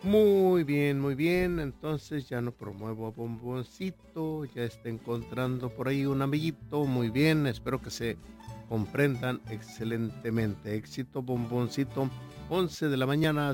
Muy bien, muy bien. Entonces ya no promuevo a Bomboncito, ya está encontrando por ahí un amiguito. Muy bien, espero que se comprendan excelentemente. Éxito, Bomboncito. 11 de la mañana,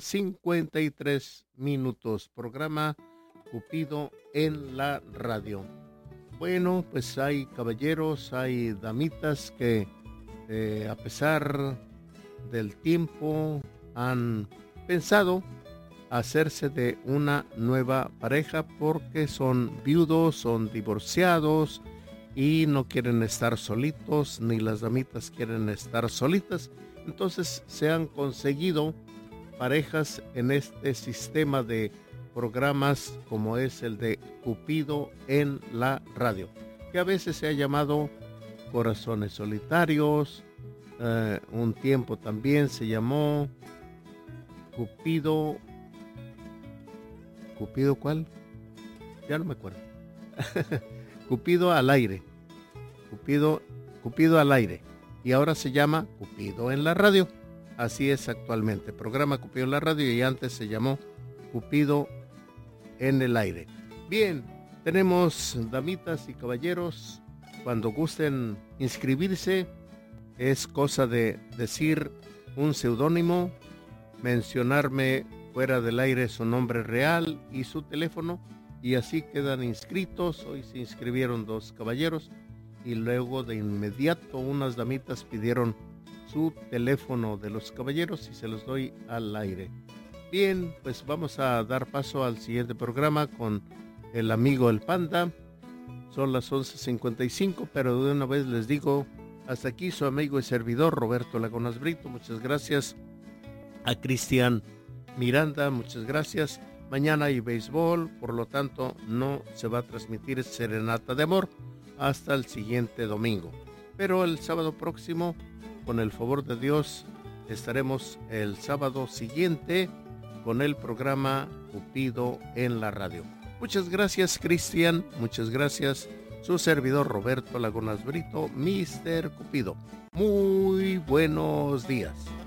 53 minutos. Programa Cupido en la radio. Bueno, pues hay caballeros, hay damitas que a pesar del tiempo han pensado hacerse de una nueva pareja porque son viudos, son divorciados y no quieren estar solitos, ni las damitas quieren estar solitas. Entonces se han conseguido parejas en este sistema de programas como es el de Cupido en la radio, que a veces se ha llamado Corazones Solitarios, un tiempo también se llamó Cupido. ¿Cupido cuál? Ya no me acuerdo. Cupido al aire. Cupido, Cupido al aire. Y ahora se llama Cupido en la radio. Así es actualmente. Programa Cupido en la radio y antes se llamó Cupido en el aire. Bien, tenemos damitas y caballeros. Cuando gusten inscribirse, es cosa de decir un seudónimo, mencionarme fuera del aire su nombre real y su teléfono y así quedan inscritos. Hoy se inscribieron 2 caballeros y luego de inmediato unas damitas pidieron su teléfono de los caballeros y se los doy al aire. Bien, pues vamos a dar paso al siguiente programa con el amigo El Panda. Son las 11:55, pero de una vez les digo, hasta aquí su amigo y servidor Roberto Lagunas Brito. Muchas gracias a Cristian Miranda, muchas gracias. Mañana hay béisbol, por lo tanto no se va a transmitir Serenata de Amor hasta el siguiente domingo. Pero el sábado próximo, con el favor de Dios, estaremos el sábado siguiente con el programa Cupido en la radio. Muchas gracias, Cristian, muchas gracias. Su servidor Roberto Lagunas Brito, Mr. Cupido. Muy buenos días.